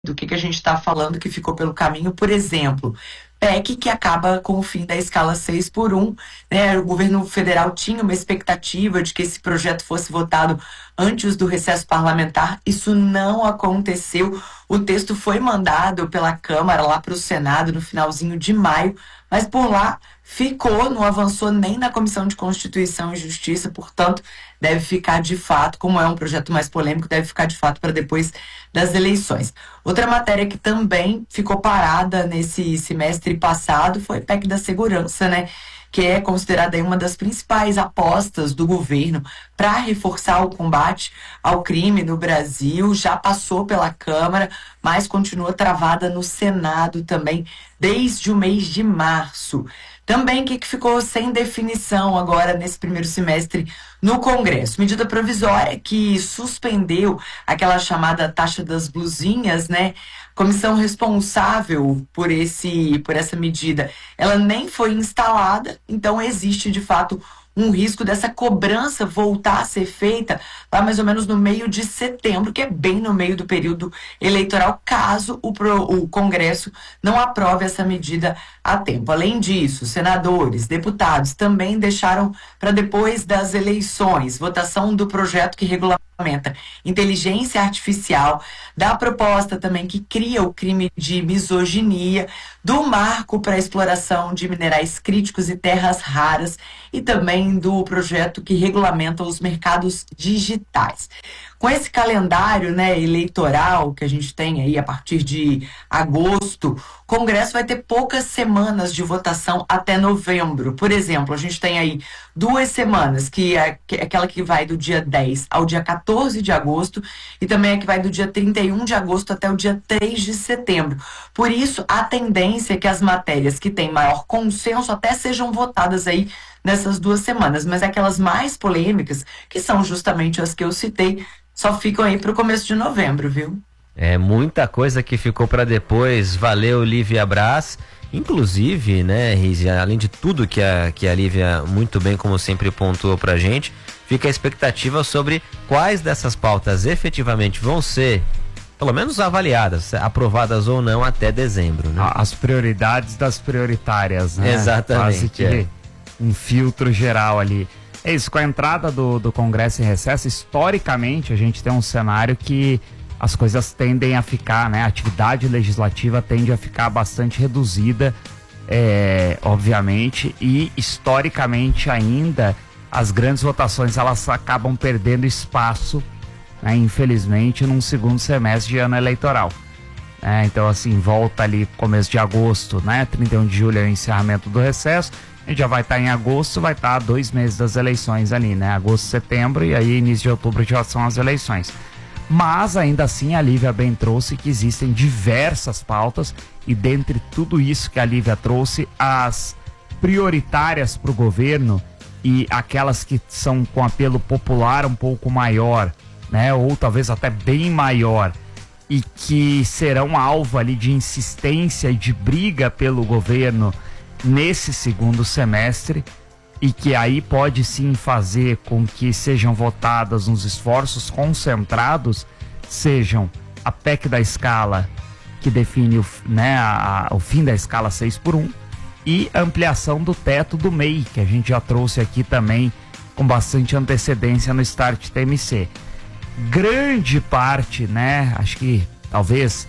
do que a gente está falando que ficou pelo caminho, por exemplo, PEC que acaba com o fim da escala 6x1, né? O governo federal tinha uma expectativa de que esse projeto fosse votado antes do recesso parlamentar, isso não aconteceu. O texto foi mandado pela Câmara lá para o Senado no finalzinho de maio, mas por lá ficou, não avançou nem na Comissão de Constituição e Justiça, portanto, deve ficar de fato, como é um projeto mais polêmico, deve ficar de fato para depois das eleições. Outra matéria que também ficou parada nesse semestre passado foi a PEC da Segurança, né? Que é considerada aí uma das principais apostas do governo para reforçar o combate ao crime no Brasil. Já passou pela Câmara, mas continua travada no Senado também desde o mês de março. Também o que ficou sem definição agora nesse primeiro semestre no Congresso? Medida provisória que suspendeu aquela chamada taxa das blusinhas, né? Comissão responsável por essa medida, ela nem foi instalada, então existe de fato um risco dessa cobrança voltar a ser feita lá mais ou menos no meio de setembro, que é bem no meio do período eleitoral, caso o Congresso não aprove essa medida a tempo. Além disso, senadores, deputados também deixaram para depois das eleições votação do projeto que regulamenta inteligência artificial, da proposta também que cria o crime de misoginia, do marco para a exploração de minerais críticos e terras raras e também do projeto que regulamenta os mercados digitais. Com esse calendário, né, eleitoral que a gente tem aí a partir de agosto, o Congresso vai ter poucas semanas de votação até novembro. Por exemplo, a gente tem aí 2 semanas, que é aquela que vai do dia 10 ao dia 14 de agosto e também a que vai do dia 31 de agosto até o dia 3 de setembro. Por isso, a tendência é que as matérias que têm maior consenso até sejam votadas aí nessas 2 semanas, mas aquelas mais polêmicas, que são justamente as que eu citei, só ficam aí para o começo de novembro, viu? É muita coisa que ficou para depois. Valeu, Lívia Braz. Inclusive, né, Rizi, além de tudo que a Lívia muito bem, como sempre, pontuou pra gente, fica a expectativa sobre quais dessas pautas efetivamente vão ser, pelo menos avaliadas, aprovadas ou não até dezembro, né? As prioridades das prioritárias, né? Exatamente. Quase que um filtro geral ali. É isso, com a entrada do Congresso em recesso, historicamente a gente tem um cenário que as coisas tendem a ficar, né? A atividade legislativa tende a ficar bastante reduzida, obviamente, e historicamente ainda as grandes votações elas acabam perdendo espaço, né, infelizmente, num segundo semestre de ano eleitoral. Então, assim, volta ali começo de agosto, né? 31 de julho é o encerramento do recesso. A gente já vai estar em agosto, vai estar 2 meses das eleições ali, né? Agosto, setembro e aí início de outubro já são as eleições. Mas ainda assim a Lívia bem trouxe que existem diversas pautas e dentre tudo isso que a Lívia trouxe, as prioritárias para o governo e aquelas que são com apelo popular um pouco maior, né? Ou talvez até bem maior e que serão alvo ali de insistência e de briga pelo governo nesse segundo semestre e que aí pode sim fazer com que sejam votadas uns esforços concentrados, sejam a PEC da escala, que define o fim da escala 6x1, e a ampliação do teto do MEI, que a gente já trouxe aqui também com bastante antecedência no Start TMC. Grande parte, né, acho que talvez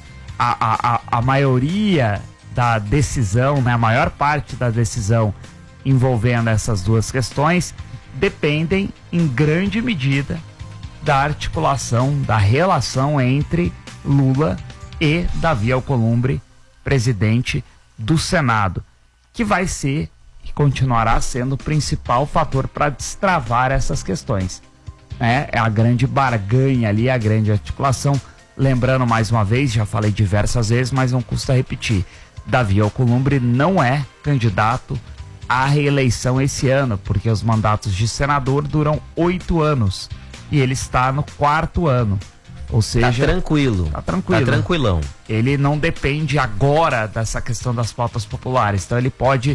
a maioria da decisão, né, a maior parte da decisão envolvendo essas duas questões dependem em grande medida da articulação, da relação entre Lula e Davi Alcolumbre, presidente do Senado, que vai ser e continuará sendo o principal fator para destravar essas questões. É a grande barganha ali, a grande articulação. Lembrando mais uma vez, já falei diversas vezes, mas não custa repetir, Davi Alcolumbre não é candidato à reeleição esse ano, porque os mandatos de senador duram 8 anos e ele está no 4º ano. Ou seja, tá tranquilo. Tá tranquilão. Ele não depende agora dessa questão das pautas populares, então ele pode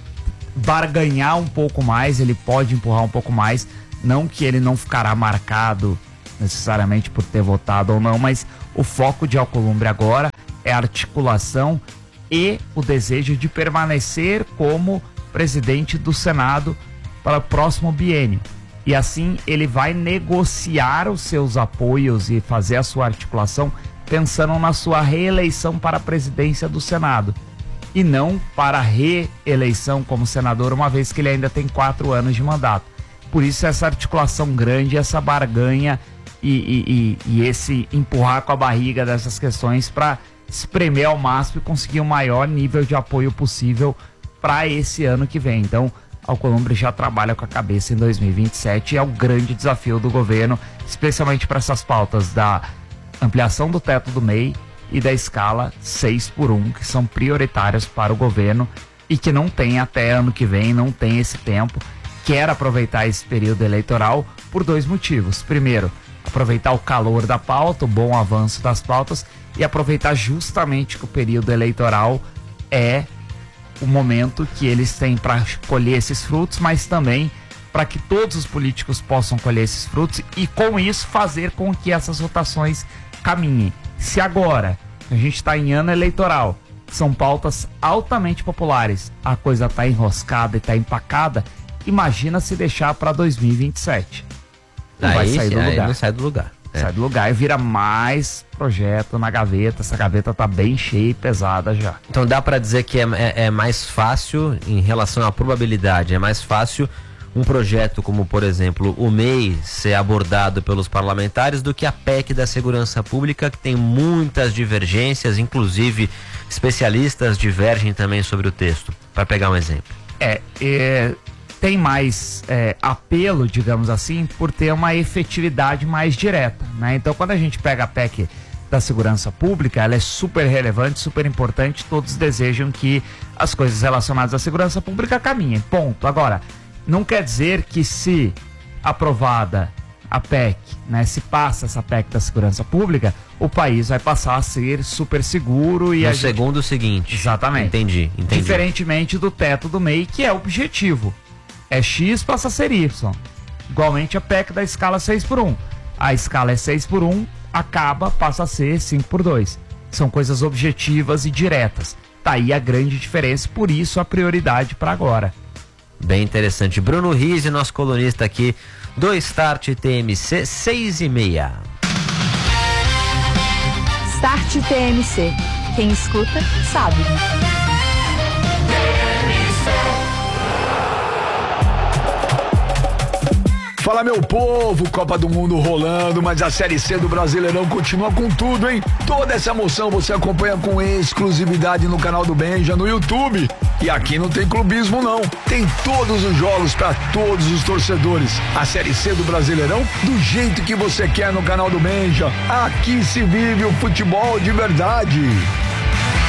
barganhar um pouco mais, ele pode empurrar um pouco mais, não que ele não ficará marcado necessariamente por ter votado ou não, mas O foco de Alcolumbre agora é a articulação e o desejo de permanecer como presidente do Senado para o próximo biênio. E assim ele vai negociar os seus apoios e fazer a sua articulação pensando na sua reeleição para a presidência do Senado. E não para a reeleição como senador, uma vez que ele ainda tem 4 anos de mandato. Por isso essa articulação grande, essa barganha e esse empurrar com a barriga dessas questões para espremer ao máximo e conseguir o maior nível de apoio possível para esse ano que vem. Então, Alcolumbre já trabalha com a cabeça em 2027 e é o grande desafio do governo, especialmente para essas pautas da ampliação do teto do MEI e da escala 6x1, que são prioritárias para o governo e que não tem até ano que vem, não tem esse tempo. Quer aproveitar esse período eleitoral por 2 motivos. Primeiro, aproveitar o calor da pauta, o bom avanço das pautas, e aproveitar justamente que o período eleitoral é o momento que eles têm para colher esses frutos, mas também para que todos os políticos possam colher esses frutos e com isso fazer com que essas votações caminhem. Se agora a gente está em ano eleitoral, são pautas altamente populares, a coisa está enroscada e está empacada, imagina se deixar para 2027. Não vai sair do lugar. Não sai do lugar. Sai do lugar e vira mais projeto na gaveta. Essa gaveta tá bem cheia e pesada já. Então dá para dizer que é mais fácil, em relação à probabilidade, é mais fácil um projeto como, por exemplo, o MEI ser abordado pelos parlamentares do que a PEC da Segurança Pública, que tem muitas divergências, inclusive especialistas divergem também sobre o texto, para pegar um exemplo. Tem mais apelo, digamos assim, por ter uma efetividade mais direta, né? Então, quando a gente pega a PEC da Segurança Pública, ela é super relevante, super importante, todos desejam que as coisas relacionadas à segurança pública caminhem, ponto. Agora, não quer dizer que se aprovada a PEC, né, se passa essa PEC da Segurança Pública, o país vai passar a ser super seguro e no segundo seguinte. Exatamente. Entendi. Diferentemente do teto do MEI, que é o objetivo. É X, passa a ser Y. Igualmente a PEC da escala 6x1. A escala é 6x1, passa a ser 5x2. São coisas objetivas e diretas. Tá aí a grande diferença, por isso a prioridade para agora. Bem interessante. Bruno Rizzi, nosso colunista aqui do Start TMC, 6h30. Start TMC. Quem escuta, sabe. Fala, meu povo, Copa do Mundo rolando, mas a Série C do Brasileirão continua com tudo, hein? Toda essa emoção você acompanha com exclusividade no canal do Benja, no YouTube. E aqui não tem clubismo, não. Tem todos os jogos para todos os torcedores. A Série C do Brasileirão do jeito que você quer no canal do Benja. Aqui se vive o futebol de verdade.